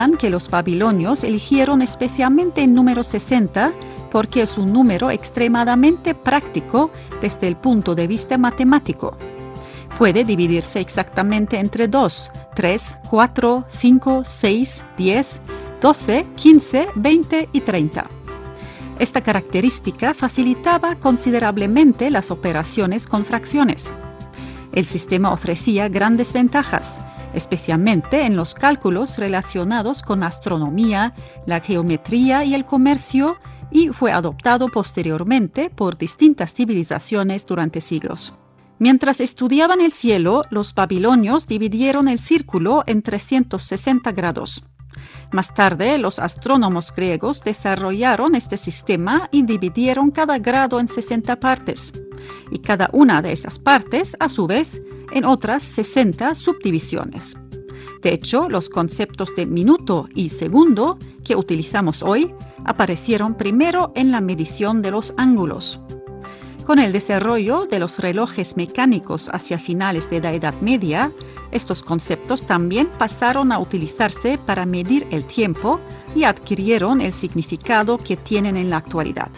que los babilonios eligieron especialmente el número 60 porque es un número extremadamente práctico desde el punto de vista matemático. Puede dividirse exactamente entre 2, 3, 4, 5, 6, 10, 12, 15, 20 y 30. Esta característica facilitaba considerablemente las operaciones con fracciones. El sistema ofrecía grandes ventajas, especialmente en los cálculos relacionados con la astronomía, la geometría y el comercio, y fue adoptado posteriormente por distintas civilizaciones durante siglos. Mientras estudiaban el cielo, los babilonios dividieron el círculo en 360 grados. Más tarde, los astrónomos griegos desarrollaron este sistema y dividieron cada grado en 60 partes, y cada una de esas partes, a su vez, en otras 60 subdivisiones. De hecho, los conceptos de minuto y segundo que utilizamos hoy aparecieron primero en la medición de los ángulos. Con el desarrollo de los relojes mecánicos hacia finales de la Edad Media, estos conceptos también pasaron a utilizarse para medir el tiempo y adquirieron el significado que tienen en la actualidad.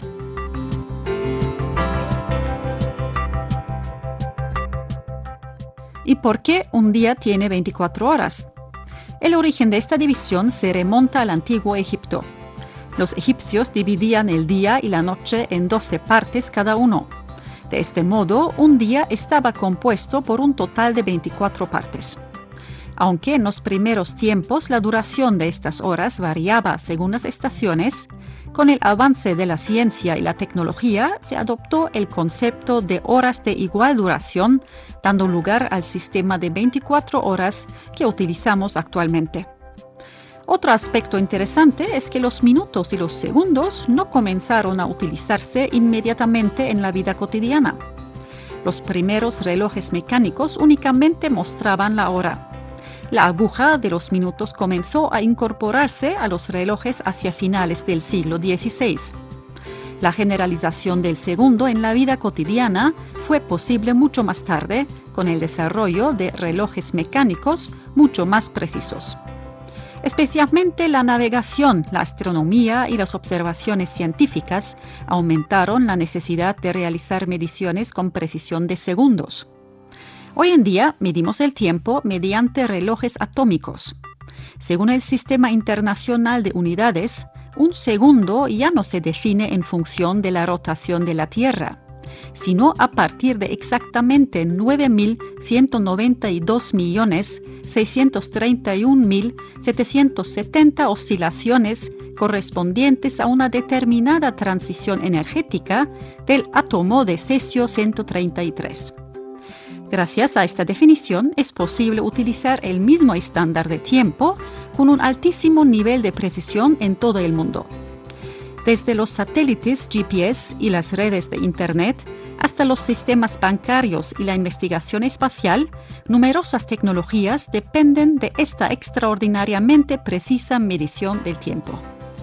¿Y por qué un día tiene 24 horas? El origen de esta división se remonta al antiguo Egipto. Los egipcios dividían el día y la noche en 12 partes cada uno. De este modo, un día estaba compuesto por un total de 24 partes. Aunque en los primeros tiempos la duración de estas horas variaba según las estaciones, con el avance de la ciencia y la tecnología se adoptó el concepto de horas de igual duración, dando lugar al sistema de 24 horas que utilizamos actualmente. Otro aspecto interesante es que los minutos y los segundos no comenzaron a utilizarse inmediatamente en la vida cotidiana. Los primeros relojes mecánicos únicamente mostraban la hora. La aguja de los minutos comenzó a incorporarse a los relojes hacia finales del siglo XVI. La generalización del segundo en la vida cotidiana fue posible mucho más tarde, con el desarrollo de relojes mecánicos mucho más precisos. Especialmente la navegación, la astronomía y las observaciones científicas aumentaron la necesidad de realizar mediciones con precisión de segundos. Hoy en día medimos el tiempo mediante relojes atómicos. Según el Sistema Internacional de Unidades, un segundo ya no se define en función de la rotación de la Tierra, sino a partir de exactamente 9.192.631.770 oscilaciones correspondientes a una determinada transición energética del átomo de cesio 133. Gracias a esta definición es posible utilizar el mismo estándar de tiempo con un altísimo nivel de precisión en todo el mundo. Desde los satélites GPS y las redes de Internet hasta los sistemas bancarios y la investigación espacial, numerosas tecnologías dependen de esta extraordinariamente precisa medición del tiempo.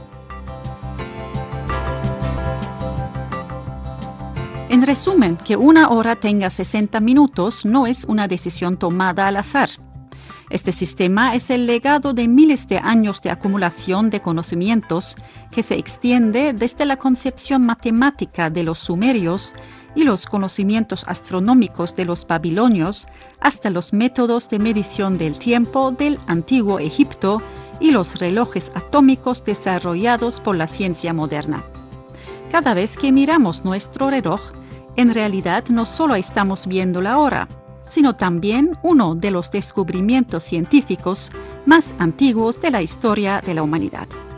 En resumen, que una hora tenga 60 minutos no es una decisión tomada al azar. Este sistema es el legado de miles de años de acumulación de conocimientos que se extiende desde la concepción matemática de los sumerios y los conocimientos astronómicos de los babilonios hasta los métodos de medición del tiempo del antiguo Egipto y los relojes atómicos desarrollados por la ciencia moderna. Cada vez que miramos nuestro reloj, en realidad no solo estamos viendo la hora, sino también uno de los descubrimientos científicos más antiguos de la historia de la humanidad.